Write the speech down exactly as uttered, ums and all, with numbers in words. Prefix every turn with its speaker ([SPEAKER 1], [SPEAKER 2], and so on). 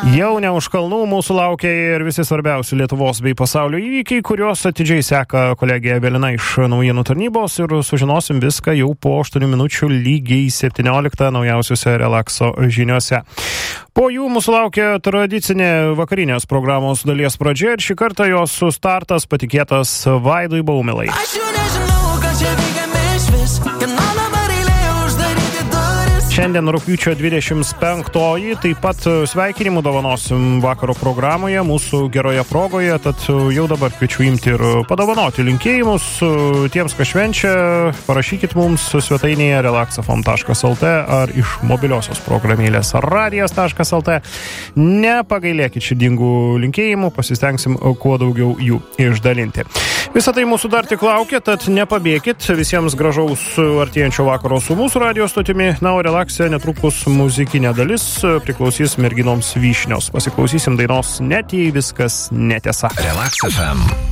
[SPEAKER 1] Jau ne už kalnų mūsų laukia ir visi svarbiausi Lietuvos bei pasaulio įvykiai, kuriuos atidžiai seka kolegė Evelina iš naujienų tarnybos ir sužinosim viską jau po aštuonių minučių lygiai septynioliktą naujausiuose Relakso žiniuose. Po jų mūsų laukia tradicinė vakarinės programos dalies pradžia ir šį kartą jos startas patikėtas Vaidui Baumilai.
[SPEAKER 2] Aš jau nežinau, ką čia veikiame iš vis, kanalą varėlė uždaryti duris.
[SPEAKER 1] Šiandien rugpjūčio dvidešimt penktoji, taip pat sveikinimų dovanosim vakaro programoje mūsų geroje progoje, tad jau dabar kviečiu imti ir padovanoti linkėjimus tiems, kas švenčia. Parašykit mums svetainėje relaxafm taškas lt ar iš mobiliosios programėlės radijas taškas lt. Nepagailėkit širdingų linkėjimų, pasistengsim kuo daugiau jų išdalinti. Visą tai mūsų dar tik laukia, tad nepabėkit. Visiems gražaus artėjančio vakaro su mūsų radio stotimi. Na, o Relaxe netrukus muzikinė dalis priklausys merginoms Vyšnios. Pasiklausysim dainos Net jei viskas netiesa.
[SPEAKER 3] Relax F M.